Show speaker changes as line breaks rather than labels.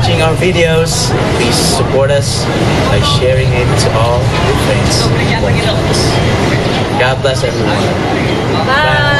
watching our videos. Please support us by sharing it to all your friends. God bless everyone.
Bye.